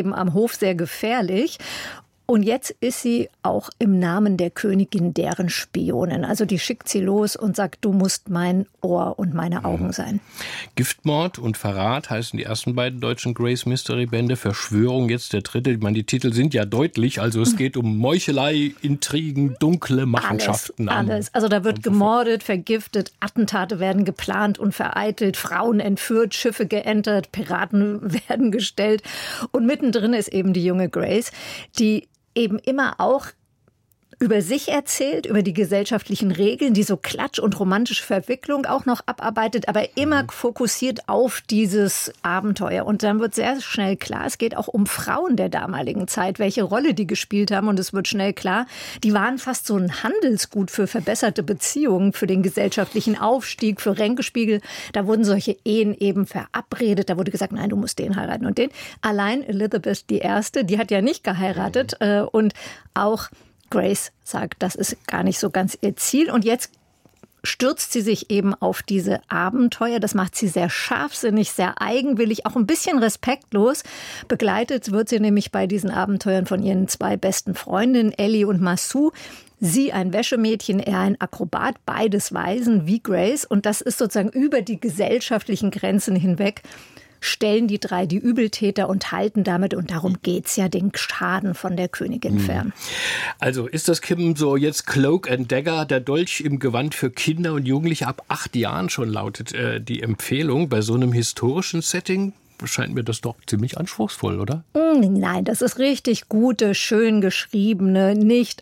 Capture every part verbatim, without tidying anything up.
eben am Hof sehr gefährlich. Und jetzt ist sie auch im Namen der Königin deren Spionin. Also die schickt sie los und sagt, du musst mein Ohr und meine Augen sein. Giftmord und Verrat heißen die ersten beiden deutschen Grace-Mystery-Bände. Verschwörung jetzt der dritte. Ich meine, die Titel sind ja deutlich. Also es geht um Meuchelei, Intrigen, dunkle Machenschaften. Alles, alles. Also da wird gemordet, vergiftet, Attentate werden geplant und vereitelt, Frauen entführt, Schiffe geentert, Piraten werden gestellt. Und mittendrin ist eben die junge Grace, die eben immer auch über sich erzählt, über die gesellschaftlichen Regeln, die so Klatsch und romantische Verwicklung auch noch abarbeitet, aber immer mhm. fokussiert auf dieses Abenteuer. Und dann wird sehr schnell klar, es geht auch um Frauen der damaligen Zeit, welche Rolle die gespielt haben. Und es wird schnell klar, die waren fast so ein Handelsgut für verbesserte Beziehungen, für den gesellschaftlichen Aufstieg, für Ränkespiegel. Da wurden solche Ehen eben verabredet. Da wurde gesagt, nein, du musst den heiraten und den. Allein Elizabeth die Erste, die hat ja nicht geheiratet. Mhm. Und auch Grace sagt, das ist gar nicht so ganz ihr Ziel. Und jetzt stürzt sie sich eben auf diese Abenteuer. Das macht sie sehr scharfsinnig, sehr eigenwillig, auch ein bisschen respektlos. Begleitet wird sie nämlich bei diesen Abenteuern von ihren zwei besten Freundinnen, Ellie und Massou. Sie ein Wäschemädchen, er ein Akrobat, beides Waisen wie Grace. Und das ist sozusagen über die gesellschaftlichen Grenzen hinweg, stellen die drei die Übeltäter und halten damit, und darum geht's ja, den Schaden von der Königin fern. Also ist das, Kim, so jetzt Cloak and Dagger, der Dolch im Gewand für Kinder und Jugendliche ab acht Jahren schon, lautet äh, die Empfehlung bei so einem historischen Setting? Scheint mir das doch ziemlich anspruchsvoll, oder? Nein, das ist richtig gute, schön geschriebene, nicht,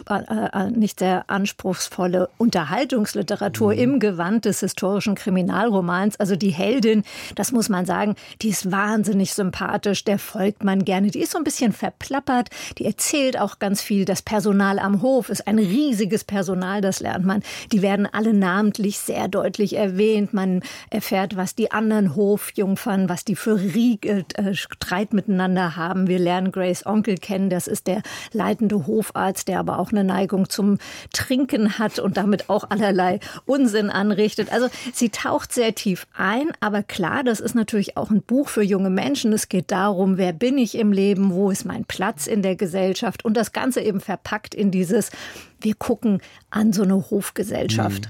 äh, nicht sehr anspruchsvolle Unterhaltungsliteratur mhm. im Gewand des historischen Kriminalromans. Also die Heldin, das muss man sagen, die ist wahnsinnig sympathisch, der folgt man gerne. Die ist so ein bisschen verplappert, die erzählt auch ganz viel. Das Personal am Hof ist ein riesiges Personal, das lernt man. Die werden alle namentlich sehr deutlich erwähnt. Man erfährt, was die anderen Hofjungfern, was die für Rieg, äh, Streit miteinander haben. Wir lernen Grace Onkel kennen. Das ist der leitende Hofarzt, der aber auch eine Neigung zum Trinken hat und damit auch allerlei Unsinn anrichtet. Also sie taucht sehr tief ein. Aber klar, das ist natürlich auch ein Buch für junge Menschen. Es geht darum, wer bin ich im Leben? Wo ist mein Platz in der Gesellschaft? Und das Ganze eben verpackt in dieses, wir gucken an so eine Hofgesellschaft. Mhm.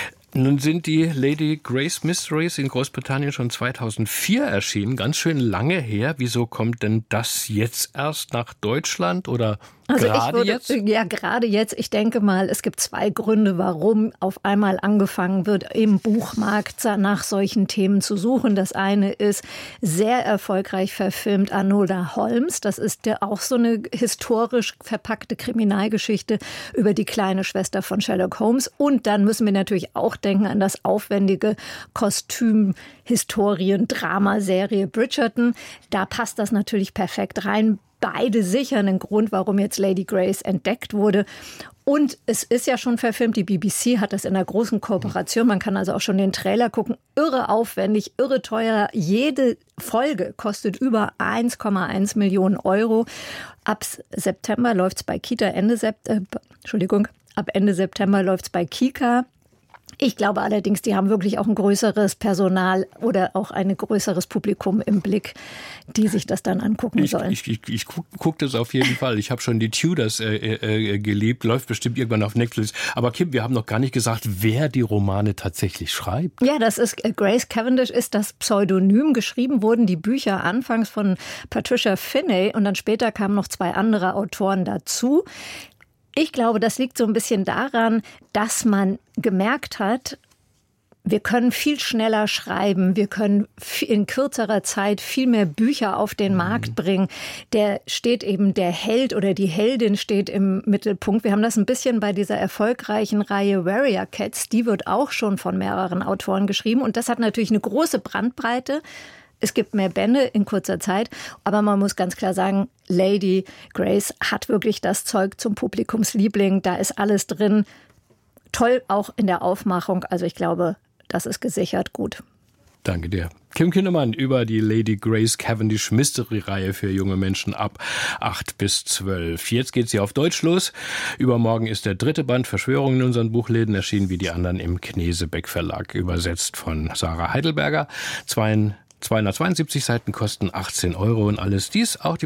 Nun sind die Lady Grace Mysteries in Großbritannien schon zweitausendvier erschienen. Ganz schön lange her. Wieso kommt denn das jetzt erst nach Deutschland oder also gerade ich würde, jetzt? Ja, gerade jetzt. Ich denke mal, es gibt zwei Gründe, warum auf einmal angefangen wird, im Buchmarkt nach solchen Themen zu suchen. Das eine ist sehr erfolgreich verfilmt Enola Holmes. Das ist ja auch so eine historisch verpackte Kriminalgeschichte über die kleine Schwester von Sherlock Holmes. Und dann müssen wir natürlich auch denken an das aufwendige Kostüm, Historien, Dramaserie Bridgerton. Da passt das natürlich perfekt rein. Beide sicher einen Grund, warum jetzt Lady Grace entdeckt wurde. Und es ist ja schon verfilmt, die B B C hat das in einer großen Kooperation. Man kann also auch schon den Trailer gucken. Irre aufwendig, irre teuer. Jede Folge kostet über eins Komma eins Millionen Euro. Ab September läuft's bei Kita, Ende September, Entschuldigung, ab Ende September läuft's bei Kika. Ich glaube allerdings, die haben wirklich auch ein größeres Personal oder auch ein größeres Publikum im Blick, die sich das dann angucken ich, sollen. Ich, ich, ich gucke guck das auf jeden Fall. Ich habe schon die Tudors äh, äh, geliebt, läuft bestimmt irgendwann auf Netflix. Aber Kim, wir haben noch gar nicht gesagt, wer die Romane tatsächlich schreibt. Ja, das ist Grace Cavendish, ist das Pseudonym. Geschrieben wurden die Bücher anfangs von Patricia Finney und dann später kamen noch zwei andere Autoren dazu. Ich glaube, das liegt so ein bisschen daran, dass man gemerkt hat, wir können viel schneller schreiben, wir können in kürzerer Zeit viel mehr Bücher auf den Markt bringen. Der steht eben, der Held oder die Heldin steht im Mittelpunkt. Wir haben das ein bisschen bei dieser erfolgreichen Reihe Warrior Cats, die wird auch schon von mehreren Autoren geschrieben und das hat natürlich eine große Bandbreite. Es gibt mehr Bände in kurzer Zeit, aber man muss ganz klar sagen, Lady Grace hat wirklich das Zeug zum Publikumsliebling. Da ist alles drin. Toll auch in der Aufmachung. Also ich glaube, das ist gesichert gut. Danke dir. Kim Kinnemann über die Lady Grace Cavendish Mystery-Reihe für junge Menschen ab acht bis zwölf. Jetzt geht sie auf Deutsch los. Übermorgen ist der dritte Band Verschwörung in unseren Buchläden erschienen, wie die anderen im Knesebeck Verlag, übersetzt von Sarah Heidelberger. zweihundertzweiundsiebzig Seiten kosten achtzehn Euro und alles dies auch die